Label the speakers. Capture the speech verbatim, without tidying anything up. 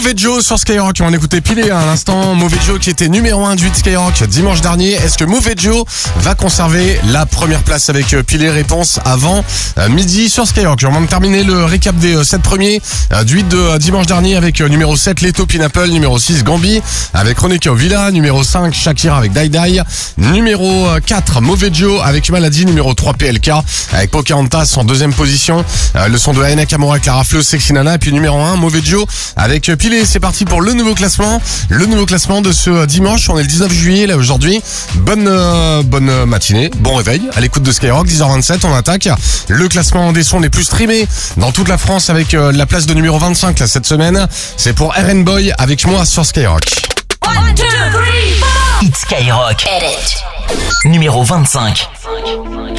Speaker 1: Mauvais Joe sur Skyrock. On va écouter Pilé à l'instant. Mauvais Joe qui était numéro un du hit Skyrock dimanche dernier. Est-ce que Mauvais Joe va conserver la première place avec Pilé? Réponse avant euh, midi sur Skyrock. On va terminer le récap des euh, sept premiers euh, du hit de euh, dimanche dernier avec euh, numéro sept Leto Pineapple, numéro six Gambi avec Roneka Villa, numéro cinq Shakira avec Dai Dai, numéro quatre Mauvais Joe avec Maladie, numéro trois P L K avec Pocahontas en deuxième position, euh, le son de Aena Kamura avec Lara Fleu, Sexy Nana, et puis numéro un Mauvais Joe avec Pilé. C'est parti pour le nouveau classement, le nouveau classement de ce dimanche. On est le dix-neuf juillet là aujourd'hui. Bonne euh, bonne matinée, bon réveil à l'écoute de Skyrock. Dix heures vingt-sept, on attaque le classement des sons les plus streamés dans toute la France avec euh, la place de numéro vingt-cinq là cette semaine. C'est pour R and Boy avec moi sur Skyrock.
Speaker 2: one, two, three, four.
Speaker 3: Hit Skyrock.
Speaker 2: Edit.
Speaker 3: Numéro vingt-cinq.